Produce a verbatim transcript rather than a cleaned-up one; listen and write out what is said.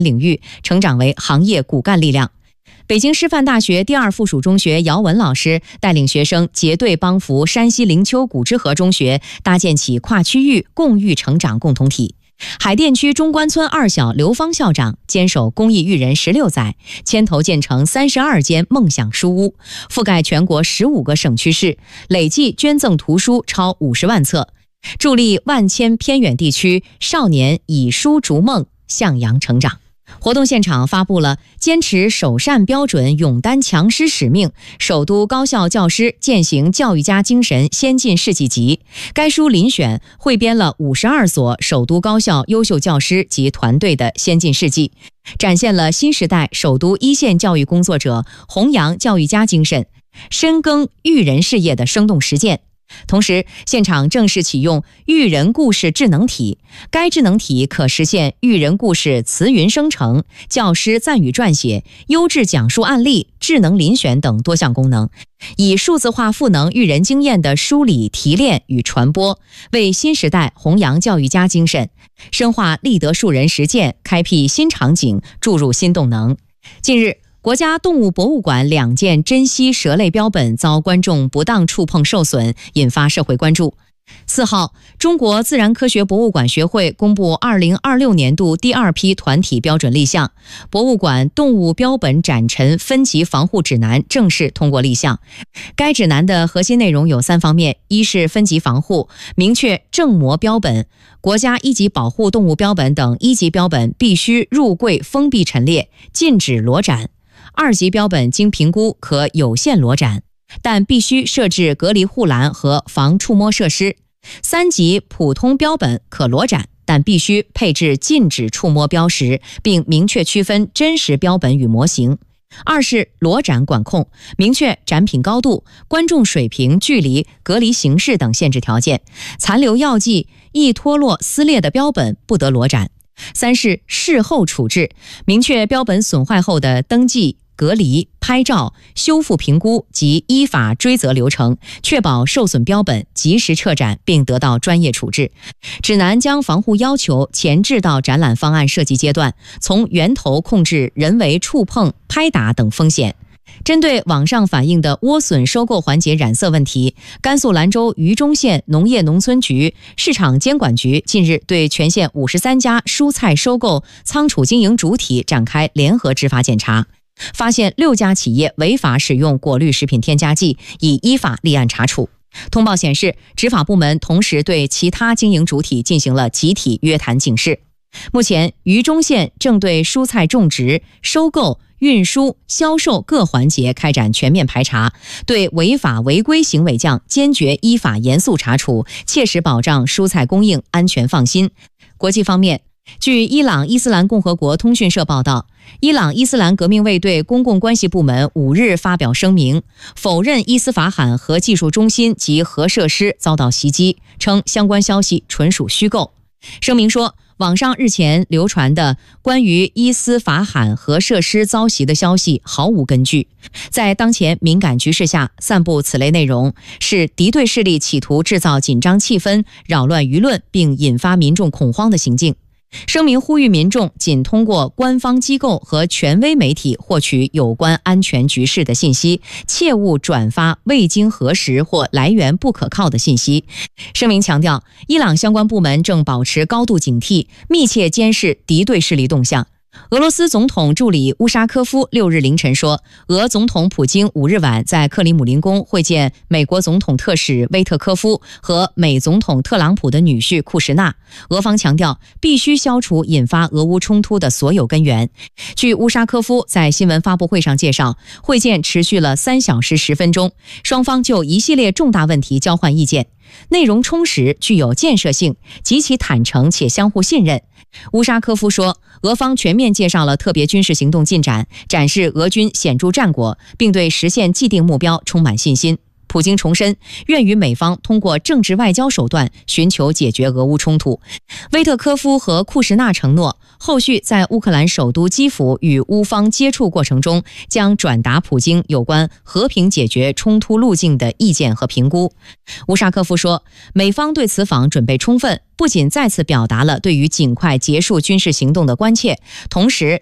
领域，成长为行业骨干力量。北京师范大学第二附属中学姚文老师带领学生结对帮扶山西灵丘古之河中学搭建起跨区域共育成长共同体。海淀区中关村二小刘芳校长坚守公益育人十六载，牵头建成三十二间梦想书屋，覆盖全国十五个省区市，累计捐赠图书超五十万册，助力万千偏远地区少年以书逐梦，向阳成长。活动现场发布了坚持首善标准，勇担强师使命，首都高校教师践行教育家精神先进事迹集。该书遴选汇编了五十二所首都高校优秀教师及团队的先进事迹，展现了新时代首都一线教育工作者弘扬教育家精神、深耕育人事业的生动实践。同时，现场正式启用育人故事智能体，该智能体可实现育人故事词云生成、教师赞语撰写、优质讲述案例、智能遴选等多项功能，以数字化赋能育人经验的梳理、提炼与传播，为新时代弘扬教育家精神，深化立德树人实践，开辟新场景，注入新动能。近日，国家动物博物馆两件珍稀蛇类标本遭观众不当触碰受损，引发社会关注。四号，中国自然科学博物馆学会公布二零二六年度第二批团体标准立项，博物馆动物标本展陈分级防护指南正式通过立项。该指南的核心内容有三方面：一是分级防护，明确正模标本、国家一级保护动物标本等一级标本必须入柜封闭陈列，禁止裸展；二级标本经评估可有限裸展，但必须设置隔离护栏和防触摸设施；三级普通标本可裸展，但必须配置禁止触摸标识，并明确区分真实标本与模型。二是裸展管控，明确展品高度、观众水平、距离、隔离形式等限制条件，残留药剂、易脱落撕裂的标本不得裸展。三是事后处置，明确标本损坏后的登记、隔离、拍照、修复评估及依法追责流程，确保受损标本及时撤展并得到专业处置。指南将防护要求前置到展览方案设计阶段，从源头控制人为触碰、拍打等风险。针对网上反映的莴笋收购环节染色问题，甘肃兰州榆中县农业农村局市场监管局近日对全县五十三家蔬菜收购仓储经营主体展开联合执法检查，发现六家企业违法使用果绿食品添加剂，已依法立案查处。通报显示，执法部门同时对其他经营主体进行了集体约谈警示。目前，榆中县正对蔬菜种植、收购、运输、销售各环节开展全面排查，对违法违规行为将坚决依法严肃查处，切实保障蔬菜供应安全放心。国际方面，据伊朗伊斯兰共和国通讯社报道，伊朗伊斯兰革命卫队公共关系部门五日发表声明，否认伊斯法罕核技术中心及核设施遭到袭击，称相关消息纯属虚构。声明说，网上日前流传的关于伊斯法罕核设施遭袭的消息毫无根据，在当前敏感局势下散布此类内容，是敌对势力企图制造紧张气氛、扰乱舆论并引发民众恐慌的行径。声明呼吁民众仅通过官方机构和权威媒体获取有关安全局势的信息，切勿转发未经核实或来源不可靠的信息。声明强调，伊朗相关部门正保持高度警惕，密切监视敌对势力动向。俄罗斯总统助理乌沙科夫六日凌晨说，俄总统普京五日晚在克里姆林宫会见美国总统特使威特科夫和美总统特朗普的女婿库什纳。俄方强调，必须消除引发俄乌冲突的所有根源。据乌沙科夫在新闻发布会上介绍，会见持续了三小时十分钟，双方就一系列重大问题交换意见，内容充实、具有建设性，极其坦诚且相互信任。乌沙科夫说，俄方全面介绍了特别军事行动进展，展示俄军显著战果，并对实现既定目标充满信心。普京重申，愿与美方通过政治外交手段寻求解决俄乌冲突。威特科夫和库什纳承诺， 后续在乌克兰首都基辅与乌方接触过程中，将转达普京有关和平解决冲突路径的意见和评估。乌沙科夫说，美方对此访准备充分，不仅再次表达了对于尽快结束军事行动的关切，同时